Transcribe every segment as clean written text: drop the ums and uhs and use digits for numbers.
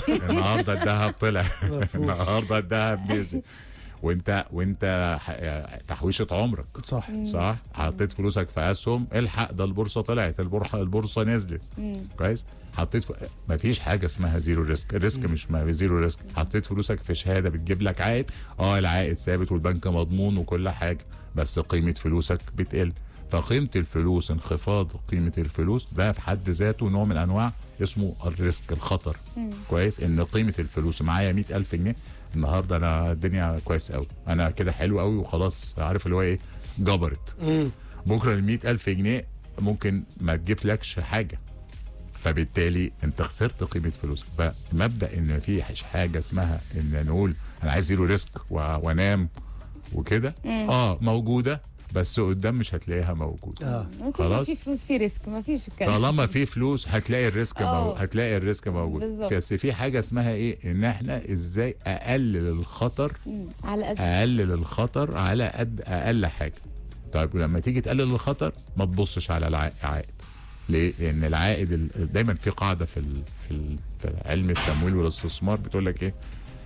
النهارده الذهب طلع النهارده الذهب نزل. وانت تحويشه عمرك. صح حطيت فلوسك في اسهم، الحق ده البورصه طلعت، البورصه نزلت. كويس. حطيت مفيش حاجه اسمها زيرو ريسك، الريسك مش ما زيرو ريسك. حطيت فلوسك في شهاده بتجيب لك عائد، العائد ثابت والبنك مضمون وكل حاجه، بس قيمه فلوسك بتقل. فقيمه الفلوس، انخفاض قيمه الفلوس ده في حد ذاته نوع من انواع اسمه الريسك، الخطر. كويس. ان قيمه الفلوس معايا 100,000 جنيه النهارده، انا الدنيا كويس قوي، انا كده حلو قوي وخلاص، عارف اللي هو ايه، جبرت. بكره ال 100,000 جنيه ممكن ما تجيبلكش حاجه، فبالتالي انت خسرت قيمه فلوسك. فمبدا ان في حاجه اسمها ان نقول انا عايز زيرو ريسك وانام وكده، موجوده، بس قدام مش هتلاقيها موجوده. خلاص. في فلوس في ريسك، ما فيش الكلام. طالما في فلوس هتلاقي الريسك موجود، هتلاقي الريسك موجود. بس في حاجه اسمها ايه، ان احنا ازاي اقلل الخطر، اقلل الخطر على قد اقل حاجه. طيب ولما تيجي تقلل الخطر ما تبصش على العائد. ليه؟ لان العائد دايما في قاعده في علم التمويل والاستثمار بتقول لك ايه،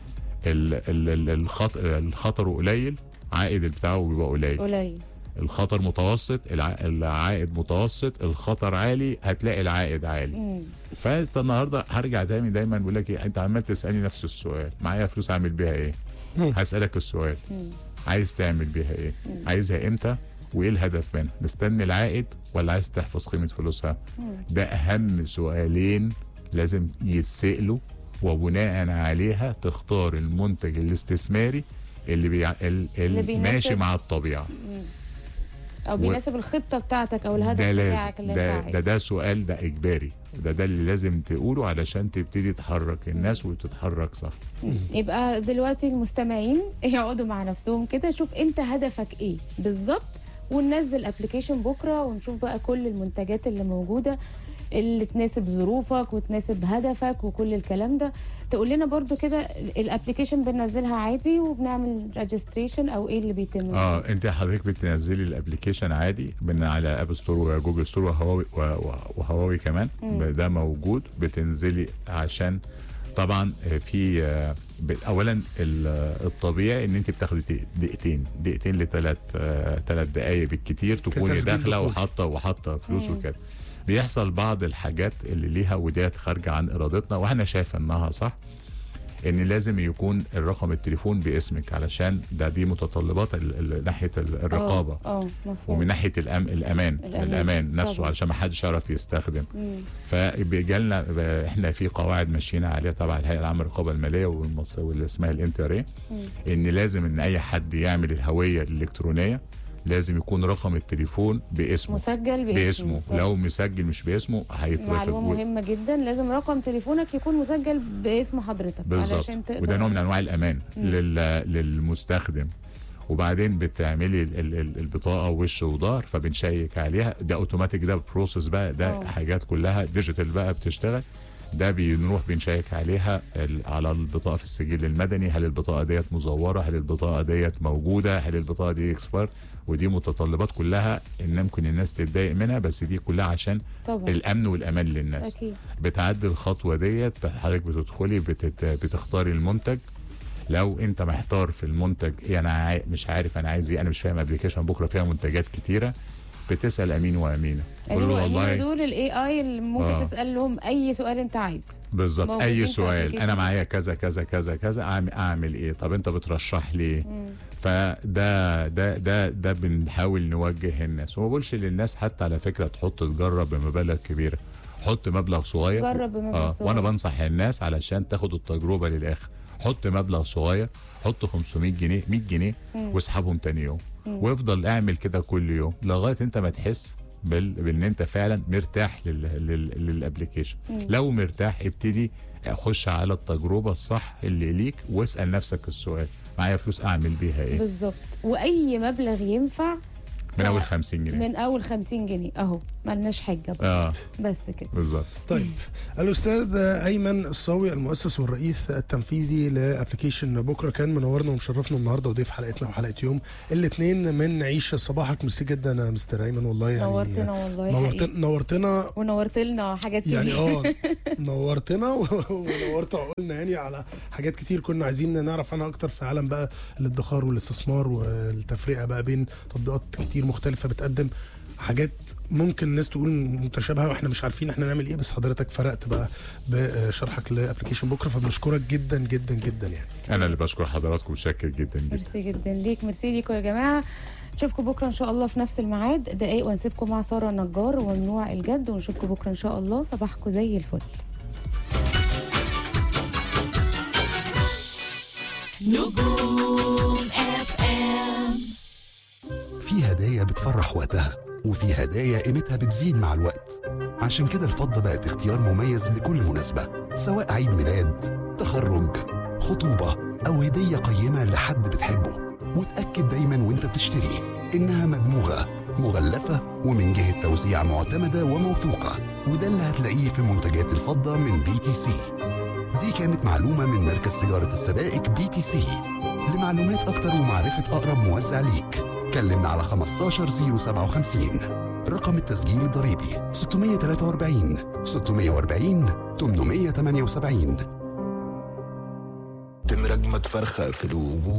الخطر قليل، عائد بتاعه بيبقى قليل. الخطر متوسط، العائد متوسط، الخطر عالي، هتلاقي العائد عالي. فانت النهارده هرجع دايما بقول لك ايه، انت عمال تسالني نفس السؤال، معايا فلوس اعمل بيها ايه؟ هسالك السؤال، عايز تعمل بيها ايه؟ عايزها امتى؟ وايه الهدف منها؟ مستني العائد ولا عايز تحفظ قيمه فلوسها؟ ده اهم سؤالين لازم يتسالوا، وبناء عليها تختار المنتج الاستثماري اللي ماشي مع الطبيعه، او بيناسب الخطه بتاعتك او الهدف بتاعك اللي انت عايزه. ده سؤال، ده اجباري، ده اللي لازم تقوله علشان تبتدي تحرك الناس وتتحرك صح. يبقى دلوقتي المستمعين يقعدوا مع نفسهم كده، شوف انت هدفك ايه بالظبط، وننزل ابلكيشن بكره ونشوف بقى كل المنتجات اللي موجوده اللي تناسب ظروفك وتناسب هدفك وكل الكلام ده. تقول لنا برضو كده الابلكيشن بننزلها عادي وبنعمل ريجستريشن او ايه اللي بيتم؟ انت حضرتك بتنزلي الابلكيشن عادي من على اب ستور وجوجل ستور وهواوي كمان. ده موجود، بتنزلي عشان طبعا في اولا الطبيعي ان انت بتاخدي دقيقتين لثلاث دقائق بالكتير تكوني داخله وحاطه فلوس وكده. بيحصل بعض الحاجات اللي ليها وديت خارجه عن ارادتنا، واحنا شايف انها صح، ان لازم يكون الرقم التليفون باسمك، علشان دي متطلبات ناحيه الرقابه ومن ناحيه الامان نفسه طبعا. علشان ما حدش يعرف يستخدم. فبيجي لنا احنا في قواعد ماشيين عليها تبع الهيئه العامه للرقابه الماليه واللي اسمها الانتري، ان لازم ان اي حد يعمل الهويه الالكترونيه لازم يكون رقم التليفون مسجل باسمه. لو مسجل مش باسمه هيترفض. معلومه مهمه جدا، لازم رقم تليفونك يكون مسجل باسم حضرتك علشان تقدر. وده نوع من انواع الامان للمستخدم. وبعدين بتعملي البطاقه وش وظهر، فبنشيك عليها، ده اوتوماتيك، ده بروسيس بقى، ده حاجات كلها ديجيتال بقى بتشتغل. ده بنروح بنشيك عليها على البطاقه في السجل المدني، هل البطاقه ديت مزوره، هل البطاقه ديت موجوده، هل البطاقه دي اكسبير. ودي متطلبات كلها ان ممكن الناس تتضايق منها، بس دي كلها عشان طبعا الامن والامان للناس. أكيد. بتعدي الخطوه ديت، حضرتك بتدخلي بتختاري المنتج. لو انت محتار في المنتج ايه، انا مش عارف انا عايز ايه، انا مش فاهم ابلكيشن بكره فيها منتجات كتيره، بتسال امين وامينه. قول له والله دول الاي اي اللي ممكن تسال لهم اي سؤال انت عايزه بالظبط، اي سؤال، انا معايا كذا كذا كذا كذا، اعمل ايه، طب انت بترشح لي. فده بنحاول نوجه الناس، وما بقولش للناس حتى على فكره تحط تجرب بمبالغ كبيره، حط مبلغ صغير، جرب بمبلغ صغير. وانا بنصح الناس علشان تاخد التجربه للاخر، حط مبلغ صغير، حط 500 جنيه 100 جنيه واسحبهم تاني يوم، وافضل اعمل كده كل يوم لغايه انت ما تحس بان انت فعلا مرتاح للابلكيشن. لو مرتاح ابتدي اخش على التجربه الصح اللي ليك، واسال نفسك السؤال، معايا فلوس اعمل بيها ايه؟ بالظبط. واي مبلغ ينفع من اول 50 جنيه. من اول 50 جنيه اهو، مالناش حاجه بقى. بس كده بالظبط. طيب الاستاذ ايمن الصاوي المؤسس والرئيس التنفيذي لابلكيشن بكره كان منورنا ومشرفنا النهارده وضيف حلقتنا وحلقه يوم الاثنين من عيش صباحك. ميرسي جدا يا مستر ايمن والله، يعني نورتنا والله، نورتنا ونورت لنا حاجات كتير يعني نورتنا ونورت عقولنا يعني على حاجات كتير كنا عايزين نعرف عنها اكتر في عالم بقى الادخار والاستثمار والتفرقه بقى بين تطبيقات كتير مختلفه بتقدم حاجات ممكن الناس تقول متشابهه واحنا مش عارفين احنا نعمل ايه، بس حضرتك فرقت بقى بشرحك لابلكيشن بكره، فبنشكرك جدا جدا جدا يعني. انا اللي بشكر حضراتكم، متشكر جدا جدا. ميرسي جدا ليك، ميرسي ليكم يا جماعه. نشوفكم بكره ان شاء الله في نفس الميعاد دقايق، ونسيبكم مع ساره النجار وممنوع الجد، ونشوفكم بكره ان شاء الله. صباحكم زي الفل. نجوم FM. في هدايا بتفرح وقتها، وفي هدايا قيمتها بتزيد مع الوقت. عشان كده الفضة بقت اختيار مميز لكل مناسبة، سواء عيد ميلاد، تخرج، خطوبة، أو هدية قيمة لحد بتحبه. وتأكد دايما وانت بتشتري إنها مدموغة، مغلفة، ومن جهة توزيع معتمدة وموثوقة. وده اللي هتلاقيه في منتجات الفضة من BTC. دي كانت معلومة من مركز تجارة السبائك BTC. لمعلومات أكتر ومعرفة أقرب موزع ليك كلمنا على 15057. رقم التسجيل الضريبي 643 640 878. تم رجمة فرخة في الوجود.